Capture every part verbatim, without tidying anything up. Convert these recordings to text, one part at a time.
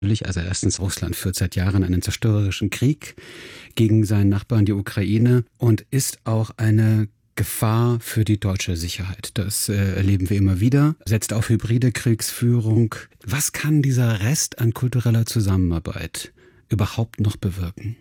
Also erstens, Russland führt seit Jahren einen zerstörerischen Krieg gegen seinen Nachbarn, die Ukraine, und ist auch eine Gefahr für die deutsche Sicherheit. Das äh, erleben wir immer wieder. Setzt auf hybride Kriegsführung. Was kann dieser Rest an kultureller Zusammenarbeit überhaupt noch bewirken?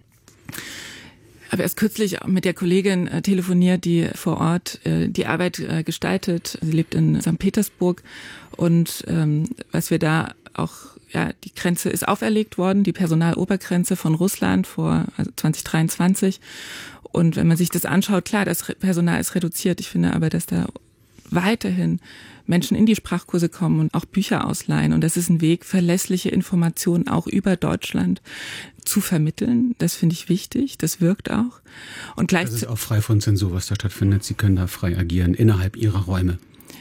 Ich habe erst kürzlich mit der Kollegin äh, telefoniert, die vor Ort äh, die Arbeit äh, gestaltet. Sie lebt in Sankt Petersburg und ähm, was wir da auch, ja, die Grenze ist auferlegt worden, die Personalobergrenze von Russland vor also zwanzig dreiundzwanzig. Und wenn man sich das anschaut, klar, das Personal ist reduziert. Ich finde aber, dass da weiterhin Menschen in die Sprachkurse kommen und auch Bücher ausleihen. Und das ist ein Weg, verlässliche Informationen auch über Deutschland zu vermitteln. Das finde ich wichtig. Das wirkt auch. Und gleichzeitig, das ist auch frei von Zensur, was da stattfindet. Sie können da frei agieren innerhalb Ihrer Räume.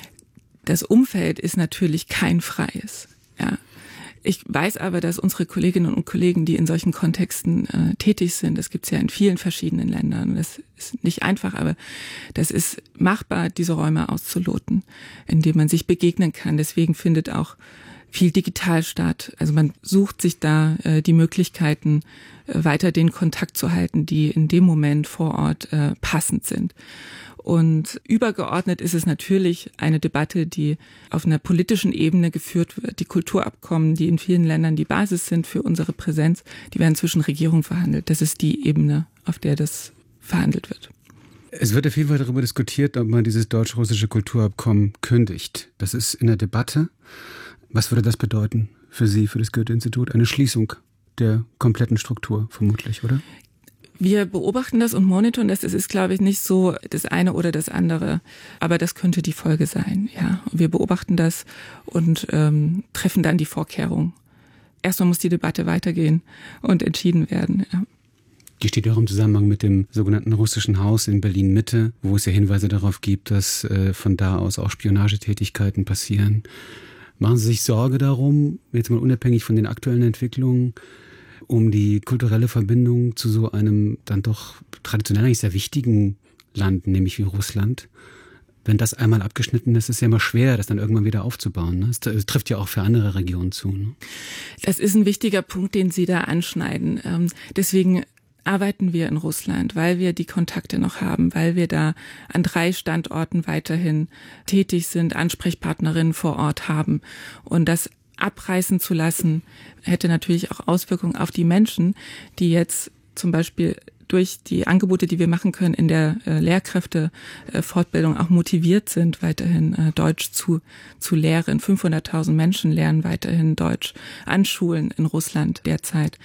Das Umfeld ist natürlich kein freies. Ja. Ich weiß aber, dass unsere Kolleginnen und Kollegen, die in solchen Kontexten äh, tätig sind, das gibt es ja in vielen verschiedenen Ländern, das ist nicht einfach, aber das ist machbar, diese Räume auszuloten, indem man sich begegnen kann. Deswegen findet auch viel digital statt. Also man sucht sich da äh, die Möglichkeiten, äh, weiter den Kontakt zu halten, die in dem Moment vor Ort äh, passend sind. Und übergeordnet ist es natürlich eine Debatte, die auf einer politischen Ebene geführt wird. Die Kulturabkommen, die in vielen Ländern die Basis sind für unsere Präsenz, die werden zwischen Regierungen verhandelt. Das ist die Ebene, auf der das verhandelt wird. Es wird ja viel weiter darüber diskutiert, ob man dieses deutsch-russische Kulturabkommen kündigt. Das ist in der Debatte. Was würde das bedeuten für Sie, für das Goethe-Institut? Eine Schließung der kompletten Struktur vermutlich, oder? Wir beobachten das und monitoren das. Es ist, glaube ich, nicht so das eine oder das andere. Aber das könnte die Folge sein, ja. Wir beobachten das und ähm, treffen dann die Vorkehrungen. Erstmal muss die Debatte weitergehen und entschieden werden, ja. Die steht ja auch im Zusammenhang mit dem sogenannten russischen Haus in Berlin-Mitte, wo es ja Hinweise darauf gibt, dass äh, von da aus auch Spionagetätigkeiten passieren. Machen Sie sich Sorge darum, jetzt mal unabhängig von den aktuellen Entwicklungen, um die kulturelle Verbindung zu so einem dann doch traditionell eigentlich sehr wichtigen Land, nämlich wie Russland? Wenn das einmal abgeschnitten ist, ist es ja immer schwer, das dann irgendwann wieder aufzubauen. Ne? Es trifft ja auch für andere Regionen zu. Ne? Das ist ein wichtiger Punkt, den Sie da anschneiden. Ähm, deswegen arbeiten wir in Russland, weil wir die Kontakte noch haben, weil wir da an drei Standorten weiterhin tätig sind, Ansprechpartnerinnen vor Ort haben. Und das abreißen zu lassen, hätte natürlich auch Auswirkungen auf die Menschen, die jetzt zum Beispiel durch die Angebote, die wir machen können, in der äh, Lehrkräftefortbildung auch motiviert sind, weiterhin äh, Deutsch zu zu lehren. fünfhunderttausend Menschen lernen weiterhin Deutsch an Schulen in Russland derzeit.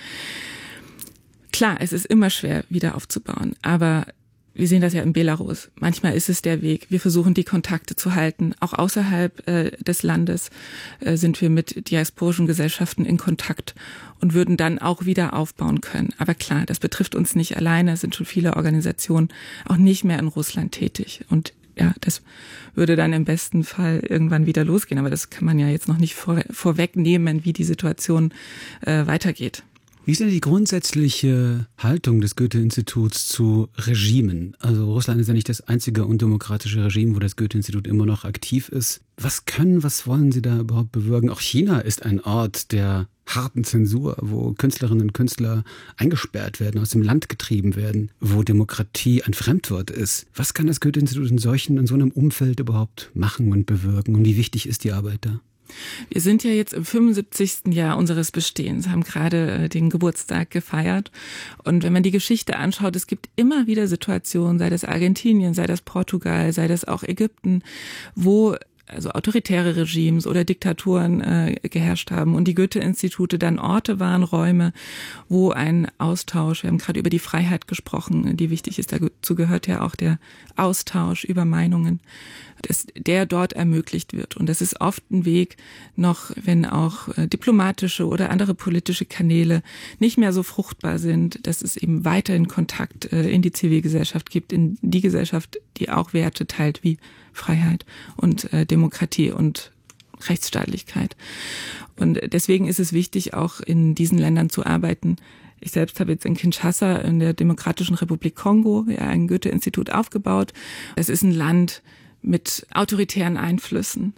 Klar, es ist immer schwer, wieder aufzubauen, aber wir sehen das ja in Belarus. Manchmal ist es der Weg. Wir versuchen, die Kontakte zu halten. Auch außerhalb äh, des Landes äh, sind wir mit diasporischen Gesellschaften in Kontakt und würden dann auch wieder aufbauen können. Aber klar, das betrifft uns nicht alleine. Es sind schon viele Organisationen auch nicht mehr in Russland tätig. Und ja, das würde dann im besten Fall irgendwann wieder losgehen. Aber das kann man ja jetzt noch nicht vor, vorwegnehmen, wie die Situation äh, weitergeht. Wie ist denn die grundsätzliche Haltung des Goethe-Instituts zu Regimen? Also Russland ist ja nicht das einzige undemokratische Regime, wo das Goethe-Institut immer noch aktiv ist. Was können, was wollen Sie da überhaupt bewirken? Auch China ist ein Ort der harten Zensur, wo Künstlerinnen und Künstler eingesperrt werden, aus dem Land getrieben werden, wo Demokratie ein Fremdwort ist. Was kann das Goethe-Institut in solchen, in so einem Umfeld überhaupt machen und bewirken? Und wie wichtig ist die Arbeit da? Wir sind ja jetzt im fünfundsiebzigsten Jahr unseres Bestehens, haben gerade den Geburtstag gefeiert. Und wenn man die Geschichte anschaut, es gibt immer wieder Situationen, sei das Argentinien, sei das Portugal, sei das auch Ägypten, wo also autoritäre Regimes oder Diktaturen äh, geherrscht haben und die Goethe-Institute dann Orte waren, Räume, wo ein Austausch, wir haben gerade über die Freiheit gesprochen, die wichtig ist, dazu gehört ja auch der Austausch über Meinungen, dass der dort ermöglicht wird. Und das ist oft ein Weg noch, wenn auch äh, diplomatische oder andere politische Kanäle nicht mehr so fruchtbar sind, dass es eben weiterhin Kontakt äh, in die Zivilgesellschaft gibt, in die Gesellschaft, die auch Werte teilt wie Freiheit und äh, Demokratie und Rechtsstaatlichkeit. Und deswegen ist es wichtig, auch in diesen Ländern zu arbeiten. Ich selbst habe jetzt in Kinshasa, in der Demokratischen Republik Kongo, ja, ein Goethe-Institut aufgebaut. Es ist ein Land mit autoritären Einflüssen.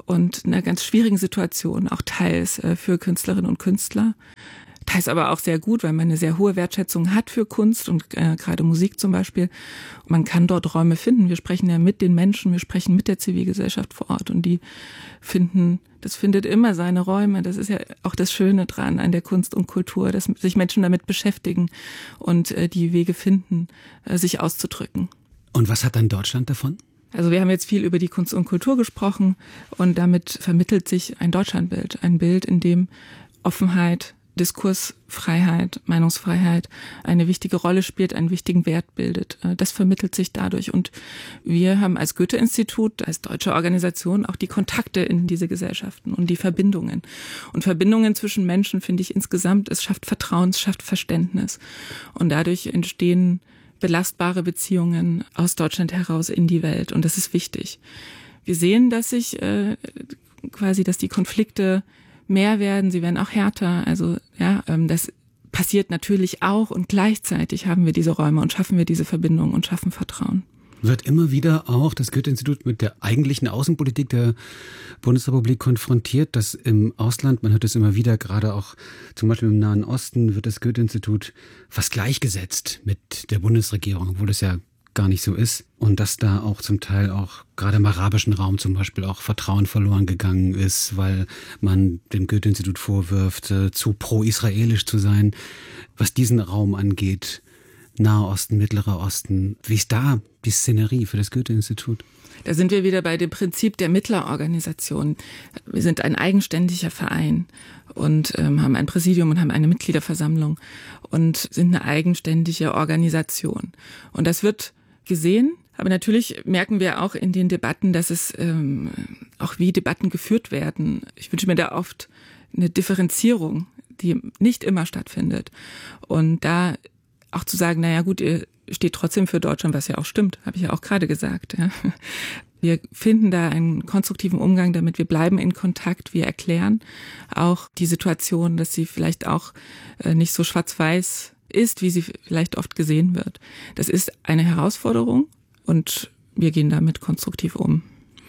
und einer ganz schwierigen Situation, auch teils äh, für Künstlerinnen und Künstler. Teils aber auch sehr gut, weil man eine sehr hohe Wertschätzung hat für Kunst und äh, gerade Musik zum Beispiel. Man kann dort Räume finden. Wir sprechen ja mit den Menschen, wir sprechen mit der Zivilgesellschaft vor Ort und die finden, das findet immer seine Räume. Das ist ja auch das Schöne dran an der Kunst und Kultur, dass sich Menschen damit beschäftigen und äh, die Wege finden, äh, sich auszudrücken. Und was hat dann Deutschland davon? Also wir haben jetzt viel über die Kunst und Kultur gesprochen und damit vermittelt sich ein Deutschlandbild, ein Bild, in dem Offenheit, Diskursfreiheit, Meinungsfreiheit eine wichtige Rolle spielt, einen wichtigen Wert bildet. Das vermittelt sich dadurch. Und wir haben als Goethe-Institut, als deutsche Organisation auch die Kontakte in diese Gesellschaften und die Verbindungen. Und Verbindungen zwischen Menschen, finde ich insgesamt, es schafft Vertrauen, es schafft Verständnis. Und dadurch entstehen belastbare Beziehungen aus Deutschland heraus in die Welt. Und das ist wichtig. Wir sehen, dass sich äh, quasi, dass die Konflikte mehr werden, sie werden auch härter. Also ja, ähm, das passiert natürlich auch und gleichzeitig haben wir diese Räume und schaffen wir diese Verbindung und schaffen Vertrauen. Wird immer wieder auch das Goethe-Institut mit der eigentlichen Außenpolitik der Bundesrepublik konfrontiert, dass im Ausland, man hört es immer wieder, gerade auch zum Beispiel im Nahen Osten, wird das Goethe-Institut fast gleichgesetzt mit der Bundesregierung, obwohl das ja gar nicht so ist. Und dass da auch zum Teil auch gerade im arabischen Raum zum Beispiel auch Vertrauen verloren gegangen ist, weil man dem Goethe-Institut vorwirft, zu pro-israelisch zu sein. Was diesen Raum angeht, Nahe Osten, Mittlerer Osten, wie ist da die Szenerie für das Goethe-Institut? Da sind wir wieder bei dem Prinzip der Mittlerorganisation. Wir sind ein eigenständiger Verein und ähm, haben ein Präsidium und haben eine Mitgliederversammlung und sind eine eigenständige Organisation. Und das wird gesehen, aber natürlich merken wir auch in den Debatten, dass es ähm, auch wie Debatten geführt werden. Ich wünsche mir da oft eine Differenzierung, die nicht immer stattfindet. Und da auch zu sagen, naja gut, ihr steht trotzdem für Deutschland, was ja auch stimmt, habe ich ja auch gerade gesagt. Ja. Wir finden da einen konstruktiven Umgang damit, wir bleiben in Kontakt, wir erklären auch die Situation, dass sie vielleicht auch nicht so schwarz-weiß ist, wie sie vielleicht oft gesehen wird. Das ist eine Herausforderung und wir gehen damit konstruktiv um.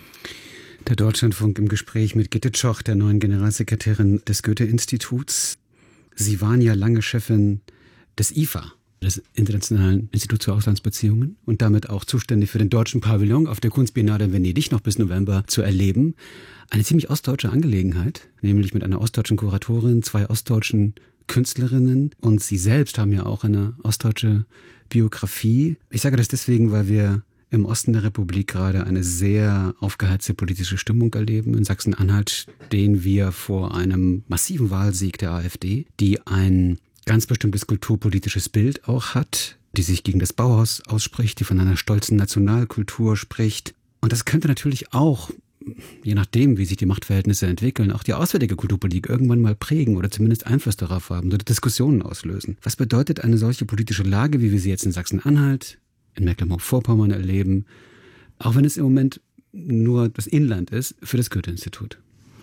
Der Deutschlandfunk im Gespräch mit Gitte Tschoch, der neuen Generalsekretärin des Goethe-Instituts. Sie waren ja lange Chefin des I F A, des Internationalen Instituts für Auslandsbeziehungen, und damit auch zuständig für den deutschen Pavillon auf der Kunstbiennale in Venedig noch bis November zu erleben. Eine ziemlich ostdeutsche Angelegenheit, nämlich mit einer ostdeutschen Kuratorin, zwei ostdeutschen Künstlerinnen, und Sie selbst haben ja auch eine ostdeutsche Biografie. Ich sage das deswegen, weil wir im Osten der Republik gerade eine sehr aufgeheizte politische Stimmung erleben. In Sachsen-Anhalt stehen wir vor einem massiven Wahlsieg der AfD, die ein ganz bestimmtes kulturpolitisches Bild auch hat, die sich gegen das Bauhaus ausspricht, die von einer stolzen Nationalkultur spricht. Und das könnte natürlich auch, je nachdem, wie sich die Machtverhältnisse entwickeln, auch die auswärtige Kulturpolitik irgendwann mal prägen oder zumindest Einfluss darauf haben oder Diskussionen auslösen. Was bedeutet eine solche politische Lage, wie wir sie jetzt in Sachsen-Anhalt, in Mecklenburg-Vorpommern erleben, auch wenn es im Moment nur das Inland ist, für das Goethe-Institut?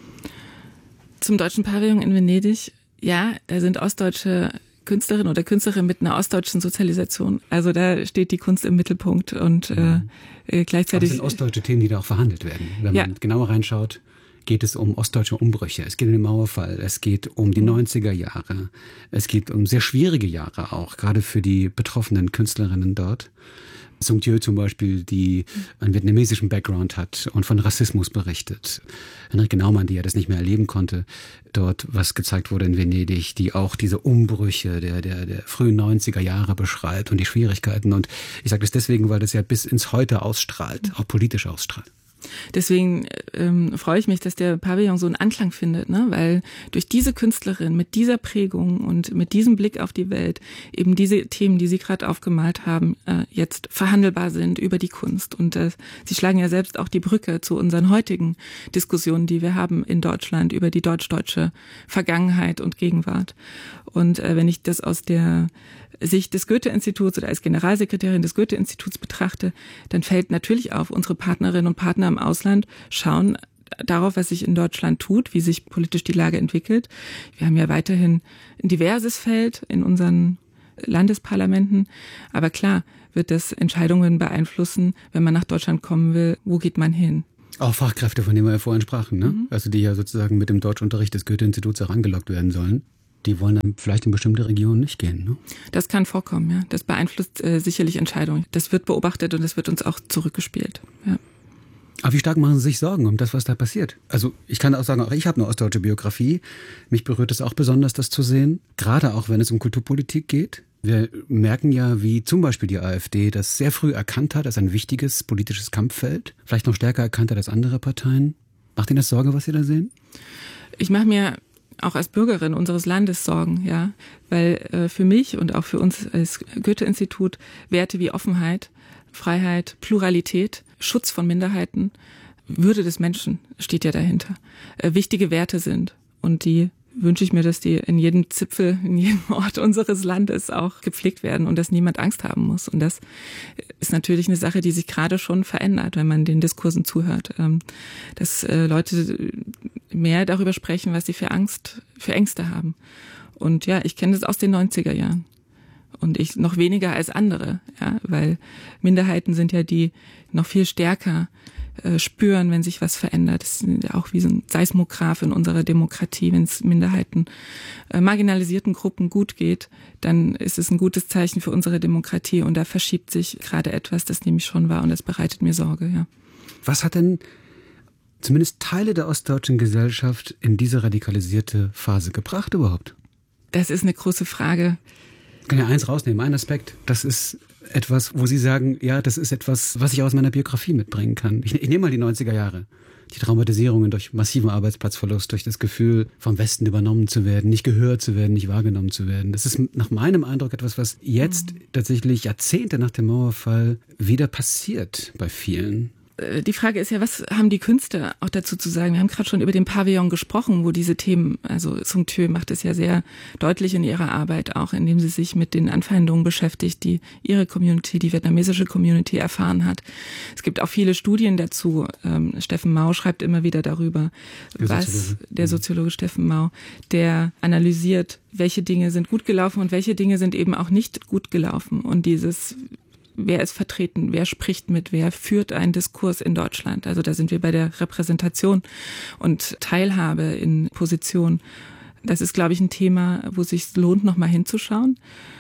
Zum Deutschen Pavillon in Venedig, ja, da sind ostdeutsche Künstlerinnen oder Künstlerinnen mit einer ostdeutschen Sozialisation. Also da steht die Kunst im Mittelpunkt und mhm. äh, gleichzeitig... Aber es sind ostdeutsche Themen, die da auch verhandelt werden. Wenn ja. man genauer reinschaut, geht es um ostdeutsche Umbrüche. Es geht um den Mauerfall, es geht um die neunziger Jahre. Es geht um sehr schwierige Jahre auch, gerade für die betroffenen Künstlerinnen dort. Sung Dieu zum Beispiel, die einen vietnamesischen Background hat und von Rassismus berichtet. Henrike Naumann, die ja das nicht mehr erleben konnte, dort was gezeigt wurde in Venedig, die auch diese Umbrüche der, der, der frühen neunziger Jahre beschreibt und die Schwierigkeiten. Und ich sage das deswegen, weil das ja bis ins Heute ausstrahlt, auch politisch ausstrahlt. Deswegen ähm, freue ich mich, dass der Pavillon so einen Anklang findet, ne? Weil durch diese Künstlerin mit dieser Prägung und mit diesem Blick auf die Welt eben diese Themen, die Sie gerade aufgemalt haben, äh, jetzt verhandelbar sind über die Kunst. Und äh, Sie schlagen ja selbst auch die Brücke zu unseren heutigen Diskussionen, die wir haben in Deutschland über die deutsch-deutsche Vergangenheit und Gegenwart. Und äh, wenn ich das aus der Sicht des Goethe-Instituts oder als Generalsekretärin des Goethe-Instituts betrachte, dann fällt natürlich auf, unsere Partnerinnen und Partner im Ausland schauen darauf, was sich in Deutschland tut, wie sich politisch die Lage entwickelt. Wir haben ja weiterhin ein diverses Feld in unseren Landesparlamenten, aber klar wird das Entscheidungen beeinflussen, wenn man nach Deutschland kommen will, wo geht man hin? Auch Fachkräfte, von denen wir ja vorhin sprachen, ne? Mhm. Also die ja sozusagen mit dem Deutschunterricht des Goethe-Instituts auch angelockt werden sollen. Die wollen dann vielleicht in bestimmte Regionen nicht gehen, ne? Das kann vorkommen, ja. Das beeinflusst äh, sicherlich Entscheidungen. Das wird beobachtet und das wird uns auch zurückgespielt, ja. Aber wie stark machen Sie sich Sorgen um das, was da passiert? Also ich kann auch sagen, auch ich habe eine ostdeutsche Biografie. Mich berührt es auch besonders, das zu sehen. Gerade auch, wenn es um Kulturpolitik geht. Wir merken ja, wie zum Beispiel die AfD das sehr früh erkannt hat als ein wichtiges politisches Kampffeld. Vielleicht noch stärker erkannt hat als andere Parteien. Macht Ihnen das Sorge, was Sie da sehen? Ich mache mir auch als Bürgerin unseres Landes Sorgen, ja, weil äh, für mich und auch für uns als Goethe-Institut Werte wie Offenheit, Freiheit, Pluralität, Schutz von Minderheiten, Würde des Menschen steht ja dahinter, äh, wichtige Werte sind. Und die wünsche ich mir, dass die in jedem Zipfel, in jedem Ort unseres Landes auch gepflegt werden und dass niemand Angst haben muss. Und das ist natürlich eine Sache, die sich gerade schon verändert, wenn man den Diskursen zuhört. Ähm, dass äh, Leute mehr darüber sprechen, was sie für Angst, für Ängste haben. Und ja, ich kenne das aus den neunziger Jahren. Und ich noch weniger als andere, ja, weil Minderheiten sind ja die noch viel stärker äh, spüren, wenn sich was verändert. Das ist ja auch wie so ein Seismograph in unserer Demokratie. Wenn es Minderheiten, äh, marginalisierten Gruppen gut geht, dann ist es ein gutes Zeichen für unsere Demokratie. Und da verschiebt sich gerade etwas, das nehme ich schon wahr und das bereitet mir Sorge, ja. Was hat denn zumindest Teile der ostdeutschen Gesellschaft in diese radikalisierte Phase gebracht überhaupt? Das ist eine große Frage. Ich kann ja eins rausnehmen, ein Aspekt. Das ist etwas, wo Sie sagen, ja, das ist etwas, was ich aus meiner Biografie mitbringen kann. Ich, ich nehme mal die neunziger Jahre. Die Traumatisierungen durch massiven Arbeitsplatzverlust, durch das Gefühl, vom Westen übernommen zu werden, nicht gehört zu werden, nicht wahrgenommen zu werden. Das ist nach meinem Eindruck etwas, was jetzt mhm. tatsächlich Jahrzehnte nach dem Mauerfall wieder passiert bei vielen. Die Frage ist ja, was haben die Künstler auch dazu zu sagen? Wir haben gerade schon über den Pavillon gesprochen, wo diese Themen, also Sung Thö macht es ja sehr deutlich in ihrer Arbeit auch, indem sie sich mit den Anfeindungen beschäftigt, die ihre Community, die vietnamesische Community erfahren hat. Es gibt auch viele Studien dazu. Ähm, Steffen Mau schreibt immer wieder darüber, der was Soziologe. der Soziologe Steffen Mau, der analysiert, welche Dinge sind gut gelaufen und welche Dinge sind eben auch nicht gut gelaufen. Und dieses Wer ist vertreten? Wer spricht mit? Wer führt einen Diskurs in Deutschland? Also da sind wir bei der Repräsentation und Teilhabe in Position. Das ist, glaube ich, ein Thema, wo es sich lohnt, nochmal hinzuschauen.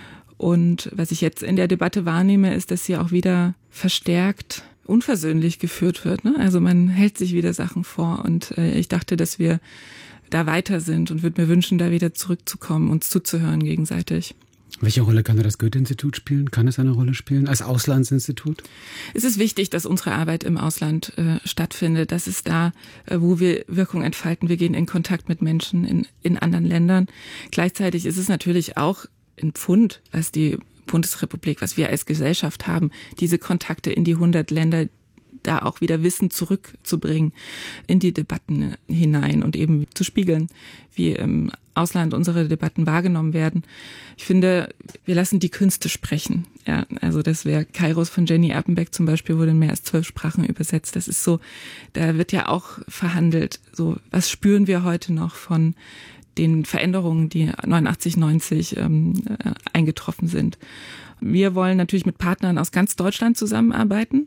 Und was ich jetzt in der Debatte wahrnehme, ist, dass sie auch wieder verstärkt unversöhnlich geführt wird, ne? Also man hält sich wieder Sachen vor. Und äh, ich dachte, dass wir da weiter sind und würde mir wünschen, da wieder zurückzukommen, uns zuzuhören gegenseitig. Welche Rolle kann da das Goethe-Institut spielen? Kann es eine Rolle spielen als Auslandsinstitut? Es ist wichtig, dass unsere Arbeit im Ausland äh, stattfindet. Das ist da, äh, wo wir Wirkung entfalten. Wir gehen in Kontakt mit Menschen in, in anderen Ländern. Gleichzeitig ist es natürlich auch ein Pfund, was die Bundesrepublik, was wir als Gesellschaft haben, diese Kontakte in die hundert Länder, da auch wieder Wissen zurückzubringen in die Debatten hinein und eben zu spiegeln, wie im Ausland unsere Debatten wahrgenommen werden. Ich finde, wir lassen die Künste sprechen. Ja, also das wäre Kairos von Jenny Erpenbeck zum Beispiel, wurde in mehr als zwölf Sprachen übersetzt. Das ist so, da wird ja auch verhandelt. So, was spüren wir heute noch von den Veränderungen, die neunundachtzig, neunzig ähm, äh, eingetroffen sind? Wir wollen natürlich mit Partnern aus ganz Deutschland zusammenarbeiten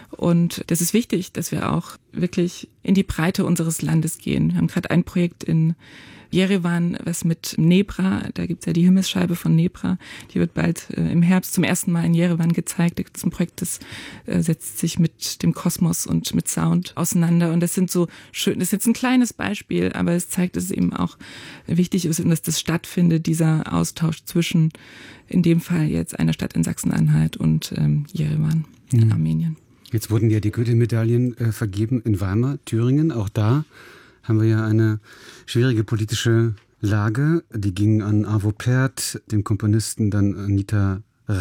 und das ist wichtig, dass wir auch wirklich in die Breite unseres Landes gehen. Wir haben gerade ein Projekt in Jerewan, was mit Nebra, da gibt's ja die Himmelsscheibe von Nebra, die wird bald äh, im Herbst zum ersten Mal in Jerewan gezeigt. Das ist ein Projekt, das äh, setzt sich mit dem Kosmos und mit Sound auseinander und das sind so schön, das ist jetzt ein kleines Beispiel, aber es zeigt, dass es eben auch wichtig ist, dass das stattfindet, dieser Austausch zwischen, in dem Fall jetzt einer Stadt in Sachsen-Anhalt und ähm, Jerewan in mhm. Armenien. Jetzt wurden ja die Goethe-Medaillen äh, vergeben in Weimar, Thüringen, auch da haben wir ja eine schwierige politische Lage. Die ging an Arvo Pärt, dem Komponisten, dann Anita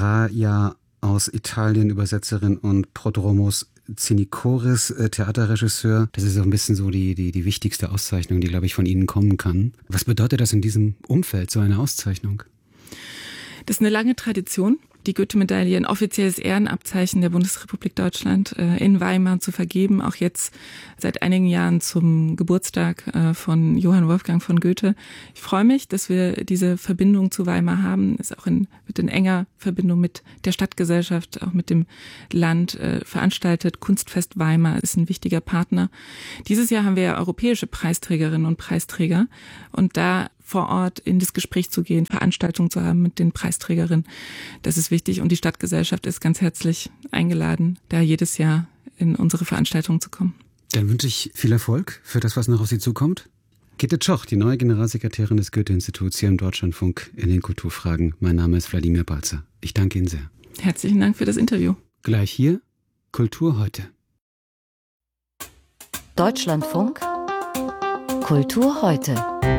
Raja aus Italien, Übersetzerin, und Prodromos Tsinikoris, äh, Theaterregisseur. Das ist auch ein bisschen so die, die, die wichtigste Auszeichnung, die, glaube ich, von Ihnen kommen kann. Was bedeutet das in diesem Umfeld, so eine Auszeichnung? Das ist eine lange Tradition. die Goethe-Medaille, ein offizielles Ehrenabzeichen der Bundesrepublik Deutschland, in Weimar zu vergeben, auch jetzt seit einigen Jahren zum Geburtstag von Johann Wolfgang von Goethe. Ich freue mich, dass wir diese Verbindung zu Weimar haben, ist auch in, mit in enger Verbindung mit der Stadtgesellschaft, auch mit dem Land veranstaltet. Kunstfest Weimar ist ein wichtiger Partner. Dieses Jahr haben wir ja europäische Preisträgerinnen und Preisträger und da vor Ort in das Gespräch zu gehen, Veranstaltungen zu haben mit den Preisträgerinnen. Das ist wichtig und die Stadtgesellschaft ist ganz herzlich eingeladen, da jedes Jahr in unsere Veranstaltungen zu kommen. Dann wünsche ich viel Erfolg für das, was noch auf Sie zukommt. Käthe Tschoch, die neue Generalsekretärin des Goethe-Instituts hier im Deutschlandfunk in den Kulturfragen. Mein Name ist Wladimir Balzer. Ich danke Ihnen sehr. Herzlichen Dank für das Interview. Gleich hier, Kultur heute. Deutschlandfunk Kultur heute.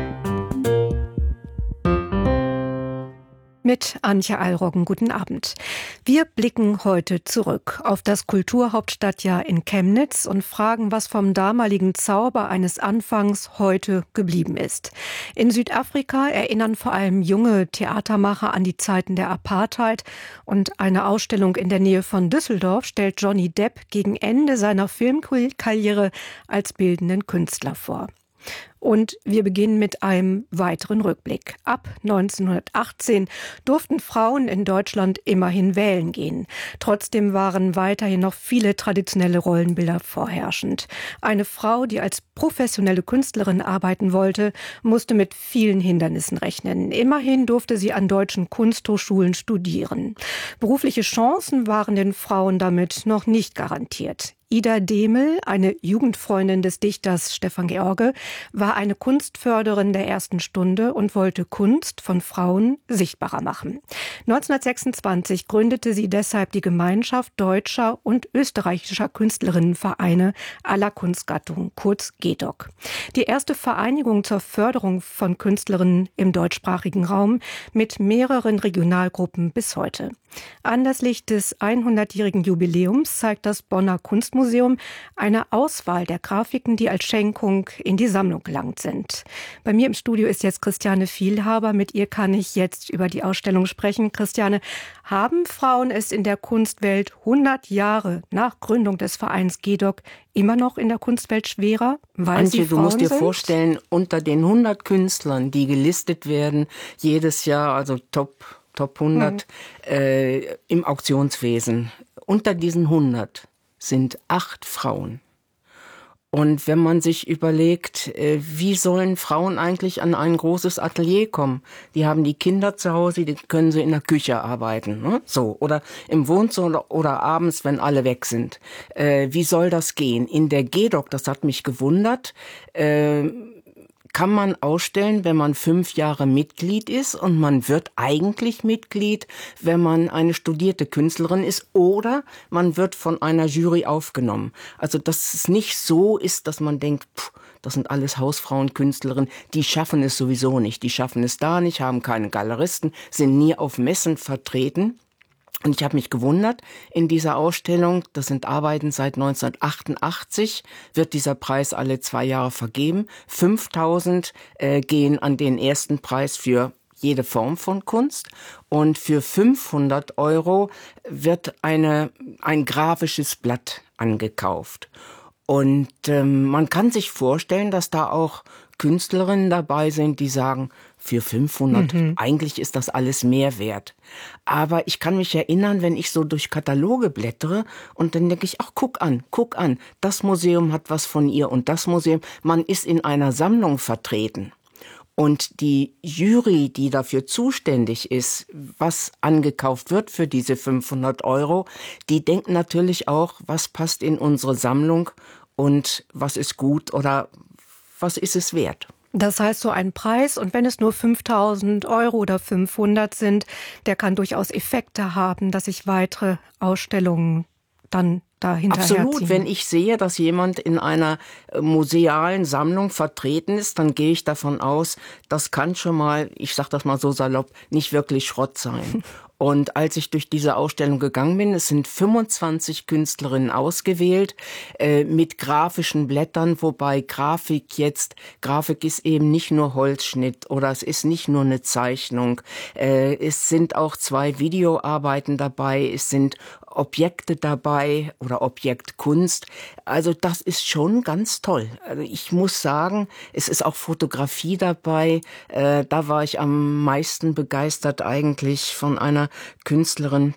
Mit Antje Allroggen, guten Abend. Wir blicken heute zurück auf das Kulturhauptstadtjahr in Chemnitz und fragen, was vom damaligen Zauber eines Anfangs heute geblieben ist. In Südafrika erinnern vor allem junge Theatermacher an die Zeiten der Apartheid und eine Ausstellung in der Nähe von Düsseldorf stellt Johnny Depp gegen Ende seiner Filmkarriere als bildenden Künstler vor. Und wir beginnen mit einem weiteren Rückblick. Ab neunzehnhundertachtzehn durften Frauen in Deutschland immerhin wählen gehen. Trotzdem waren weiterhin noch viele traditionelle Rollenbilder vorherrschend. Eine Frau, die als professionelle Künstlerin arbeiten wollte, musste mit vielen Hindernissen rechnen. Immerhin durfte sie an deutschen Kunsthochschulen studieren. Berufliche Chancen waren den Frauen damit noch nicht garantiert. Ida Demel, eine Jugendfreundin des Dichters Stefan George, war eine Kunstförderin der ersten Stunde und wollte Kunst von Frauen sichtbarer machen. neunzehnhundertsechsundzwanzig gründete sie deshalb die Gemeinschaft deutscher und österreichischer Künstlerinnenvereine aller Kunstgattungen, kurz G D O C. Die erste Vereinigung zur Förderung von Künstlerinnen im deutschsprachigen Raum mit mehreren Regionalgruppen bis heute. Anlässlich des hundertjährigen Jubiläums zeigt das Bonner Kunstmuseum eine Auswahl der Grafiken, die als Schenkung in die Sammlung gelangt sind. Bei mir im Studio ist jetzt Christiane Vielhaber. Mit ihr kann ich jetzt über die Ausstellung sprechen. Christiane, haben Frauen es in der Kunstwelt hundert Jahre nach Gründung des Vereins G D O C immer noch in der Kunstwelt schwerer, weil Antje, sie Frauen du musst dir sind? vorstellen, unter den hundert Künstlern, die gelistet werden, jedes Jahr, also Top Top hundert mhm. äh, im Auktionswesen. Unter diesen hundert sind acht Frauen. Und wenn man sich überlegt, äh, wie sollen Frauen eigentlich an ein großes Atelier kommen? Die haben die Kinder zu Hause, die können sie in der Küche arbeiten, ne? So, oder im Wohnzimmer oder abends, wenn alle weg sind. Äh, wie soll das gehen? In der G D O C, das hat mich gewundert, äh, kann man ausstellen, wenn man fünf Jahre Mitglied ist und man wird eigentlich Mitglied, wenn man eine studierte Künstlerin ist oder man wird von einer Jury aufgenommen. Also dass es nicht so ist, dass man denkt, pff, das sind alles Hausfrauenkünstlerinnen, die schaffen es sowieso nicht. Die schaffen es da nicht, haben keine Galeristen, sind nie auf Messen vertreten. Und ich habe mich gewundert, in dieser Ausstellung, das sind Arbeiten seit neunzehnhundertachtundachtzig, wird dieser Preis alle zwei Jahre vergeben. fünftausend äh, gehen an den ersten Preis für jede Form von Kunst. Und für fünfhundert Euro wird eine, ein grafisches Blatt angekauft. Und ähm, man kann sich vorstellen, dass da auch Künstlerinnen dabei sind, die sagen, für fünfhundert, mhm. eigentlich ist das alles mehr wert. Aber ich kann mich erinnern, wenn ich so durch Kataloge blättere und dann denke ich, ach, guck an, guck an, das Museum hat was von ihr und das Museum, man ist in einer Sammlung vertreten. Und die Jury, die dafür zuständig ist, was angekauft wird für diese fünfhundert Euro, die denkt natürlich auch, was passt in unsere Sammlung und was ist gut oder was ist es wert. Das heißt, so ein Preis, und wenn es nur fünftausend Euro oder fünfhundert sind, der kann durchaus Effekte haben, dass sich weitere Ausstellungen dann da hinterherziehen. Absolut. Wenn ich sehe, dass jemand in einer musealen Sammlung vertreten ist, dann gehe ich davon aus, das kann schon mal, ich sage das mal so salopp, nicht wirklich Schrott sein. Und als ich durch diese Ausstellung gegangen bin, es sind fünfundzwanzig Künstlerinnen ausgewählt äh, mit grafischen Blättern, wobei Grafik jetzt, Grafik ist eben nicht nur Holzschnitt oder es ist nicht nur eine Zeichnung. Äh, es sind auch zwei Videoarbeiten dabei, es sind Objekte dabei oder Objektkunst. Also das ist schon ganz toll. Also ich muss sagen, es ist auch Fotografie dabei. Äh, da war ich am meisten begeistert eigentlich von einer Künstlerin.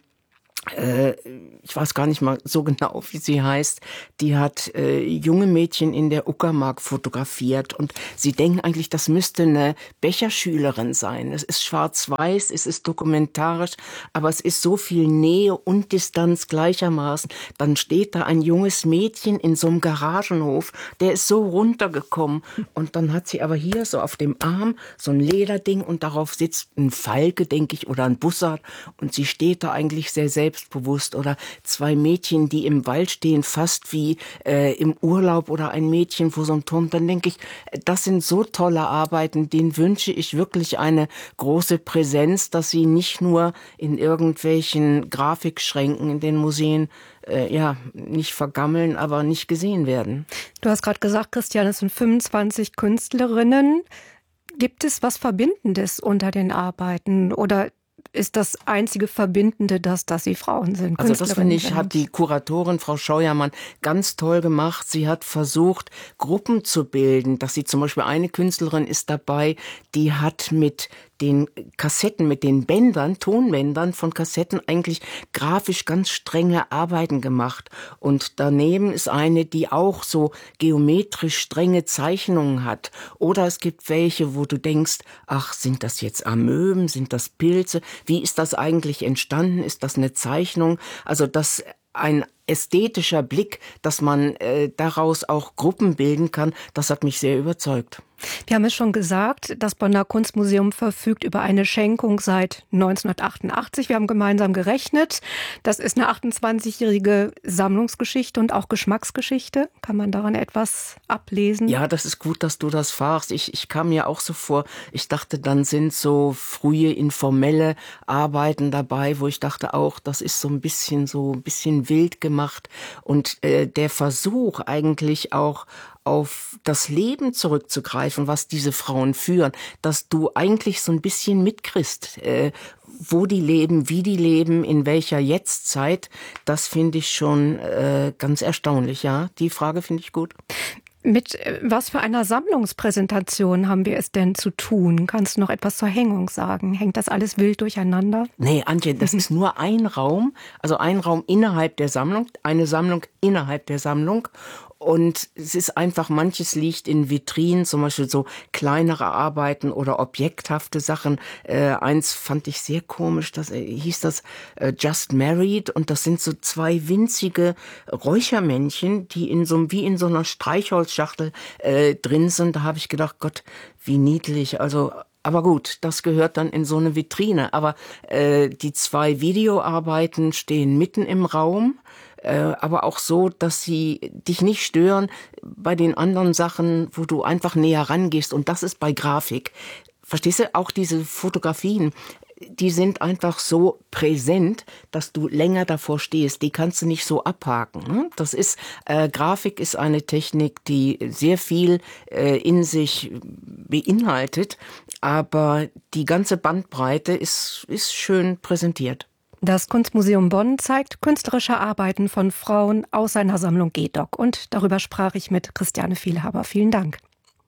Äh, ich weiß gar nicht mal so genau, wie sie heißt. Die hat äh, junge Mädchen in der Uckermark fotografiert und sie denken eigentlich, das müsste eine Becherschülerin sein. Es ist schwarz-weiß, es ist dokumentarisch, aber es ist so viel Nähe und Distanz gleichermaßen. Dann steht da ein junges Mädchen in so einem Garagenhof, der ist so runtergekommen und dann hat sie aber hier so auf dem Arm so ein Lederding und darauf sitzt ein Falke, denke ich, oder ein Bussard und sie steht da eigentlich sehr selbst selbstbewusst oder zwei Mädchen, die im Wald stehen, fast wie äh, im Urlaub oder ein Mädchen vor so einem Turm, dann denke ich, das sind so tolle Arbeiten, denen wünsche ich wirklich eine große Präsenz, dass sie nicht nur in irgendwelchen Grafikschränken in den Museen äh, ja, nicht vergammeln, aber nicht gesehen werden. Du hast gerade gesagt, Christian, es sind fünfundzwanzig Künstlerinnen. Gibt es was Verbindendes unter den Arbeiten oder ist das einzige Verbindende, dass, dass sie Frauen sind? Also das, finde ich, hat die Kuratorin Frau Scheuermann ganz toll gemacht. Sie hat versucht, Gruppen zu bilden, dass sie zum Beispiel eine Künstlerin ist dabei, die hat mit den Kassetten, mit den Bändern, Tonbändern von Kassetten eigentlich grafisch ganz strenge Arbeiten gemacht. Und daneben ist eine, die auch so geometrisch strenge Zeichnungen hat. Oder es gibt welche, wo du denkst, ach, sind das jetzt Amöben, sind das Pilze? Wie ist das eigentlich entstanden? Ist das eine Zeichnung? Also das ein ästhetischer Blick, dass man äh, daraus auch Gruppen bilden kann, das hat mich sehr überzeugt. Wir haben es schon gesagt, das Bonner Kunstmuseum verfügt über eine Schenkung seit neunzehnhundertachtundachtzig. Wir haben gemeinsam gerechnet. Das ist eine achtundzwanzigjährige Sammlungsgeschichte und auch Geschmacksgeschichte. Kann man daran etwas ablesen? Ja, das ist gut, dass du das fragst. Ich, ich kam mir auch so vor, ich dachte, dann sind so frühe informelle Arbeiten dabei, wo ich dachte auch, das ist so ein bisschen so ein bisschen wild gemacht. Und äh, der Versuch eigentlich auch auf das Leben zurückzugreifen, was diese Frauen führen, dass du eigentlich so ein bisschen mitkriegst, äh, wo die leben, wie die leben, in welcher Jetztzeit, das finde ich schon äh, ganz erstaunlich, ja. Die Frage finde ich gut. Mit was für einer Sammlungspräsentation haben wir es denn zu tun? Kannst du noch etwas zur Hängung sagen? Hängt das alles wild durcheinander? Nee, Antje, das ist nur ein Raum, also ein Raum innerhalb der Sammlung, eine Sammlung innerhalb der Sammlung. Und es ist einfach, manches liegt in Vitrinen, zum Beispiel so kleinere Arbeiten oder objekthafte Sachen. Äh, eins fand ich sehr komisch, das äh, hieß das äh, Just Married und das sind so zwei winzige Räuchermännchen, die in so wie in so einer Streichholzschachtel äh, drin sind. Da habe ich gedacht, Gott, wie niedlich. Also aber gut, das gehört dann in so eine Vitrine. Aber äh, die zwei Videoarbeiten stehen mitten im Raum. Äh, aber auch so, dass sie dich nicht stören bei den anderen Sachen, wo du einfach näher rangehst. Und das ist bei Grafik. Verstehst du? Auch diese Fotografien, die sind einfach so präsent, dass du länger davor stehst. Die kannst du nicht so abhaken. Ne? Das ist, äh, Grafik ist eine Technik, die sehr viel äh, in sich beinhaltet. Aber die ganze Bandbreite ist, ist schön präsentiert. Das Kunstmuseum Bonn zeigt künstlerische Arbeiten von Frauen aus seiner Sammlung Gedock. Und darüber sprach ich mit Christiane Vielhaber. Vielen Dank.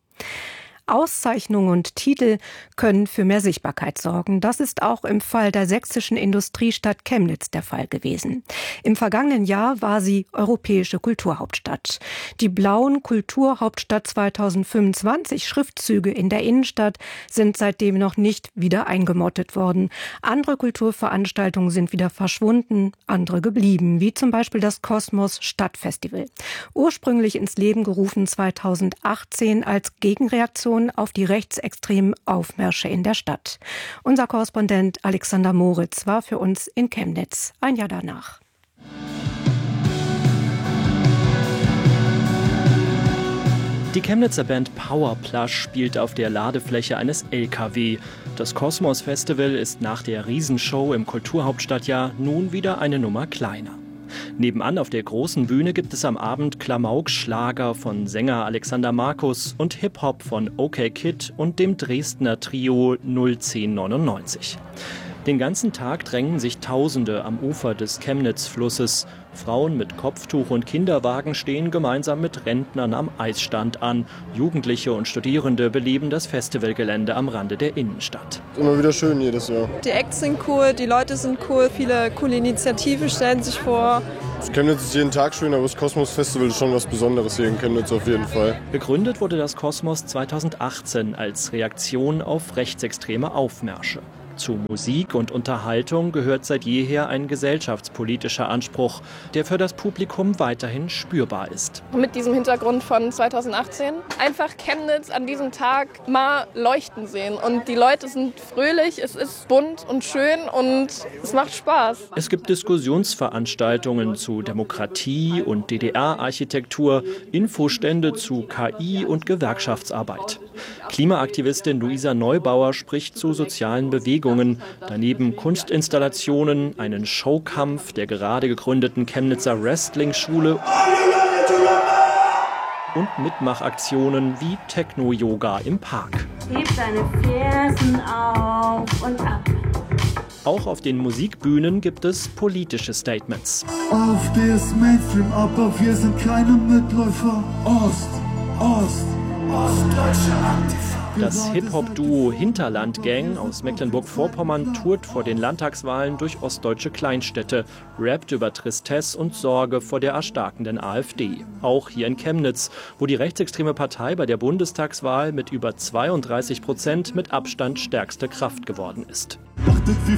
Auszeichnungen und Titel können für mehr Sichtbarkeit sorgen. Das ist auch im Fall der sächsischen Industriestadt Chemnitz der Fall gewesen. Im vergangenen Jahr war sie europäische Kulturhauptstadt. Die blauen Kulturhauptstadt zweitausendfünfundzwanzig Schriftzüge in der Innenstadt sind seitdem noch nicht wieder eingemottet worden. Andere Kulturveranstaltungen sind wieder verschwunden, andere geblieben, wie zum Beispiel das Kosmos Stadtfestival. Ursprünglich ins Leben gerufen zweitausendachtzehn als Gegenreaktion auf die rechtsextremen Aufmärsche in der Stadt. Unser Korrespondent Alexander Moritz war für uns in Chemnitz ein Jahr danach. Die Chemnitzer Band Powerplush spielt auf der Ladefläche eines L K W. Das Kosmos Festival ist nach der Riesenshow im Kulturhauptstadtjahr nun wieder eine Nummer kleiner. Nebenan auf der großen Bühne gibt es am Abend Klamauk-Schlager von Sänger Alexander Markus und Hip-Hop von OK Kid und dem Dresdner Trio null zehn neunundneunzig. Den ganzen Tag drängen sich Tausende am Ufer des Chemnitz-Flusses. Frauen mit Kopftuch und Kinderwagen stehen gemeinsam mit Rentnern am Eisstand an. Jugendliche und Studierende beleben das Festivalgelände am Rande der Innenstadt. Immer wieder schön jedes Jahr. Die Acts sind cool, die Leute sind cool, viele coole Initiativen stellen sich vor. Das Chemnitz ist jeden Tag schön, aber das Kosmos Festival ist schon was Besonderes hier in Chemnitz auf jeden Fall. Begründet wurde das Kosmos zweitausendachtzehn als Reaktion auf rechtsextreme Aufmärsche. Zu Musik und Unterhaltung gehört seit jeher ein gesellschaftspolitischer Anspruch, der für das Publikum weiterhin spürbar ist. Mit diesem Hintergrund von zweitausendachtzehn einfach Chemnitz an diesem Tag mal leuchten sehen. Und die Leute sind fröhlich, es ist bunt und schön und es macht Spaß. Es gibt Diskussionsveranstaltungen zu Demokratie und D D R-Architektur, Infostände zu K I und Gewerkschaftsarbeit. Klimaaktivistin Luisa Neubauer spricht zu sozialen Bewegungen, daneben Kunstinstallationen, einen Showkampf der gerade gegründeten Chemnitzer Wrestling-Schule und Mitmachaktionen wie Techno-Yoga im Park. Heb deine Fersen auf und ab. Auch auf den Musikbühnen gibt es politische Statements. Auf des Mainstream, aber wir sind keine Mitläufer. Ost, Ost, ostdeutsche Aktivister. Das Hip-Hop-Duo Hinterland Gang aus Mecklenburg-Vorpommern tourt vor den Landtagswahlen durch ostdeutsche Kleinstädte, rappt über Tristesse und Sorge vor der erstarkenden AfD. Auch hier in Chemnitz, wo die rechtsextreme Partei bei der Bundestagswahl mit über zweiunddreißig Prozent mit Abstand stärkste Kraft geworden ist. Dachtet, wir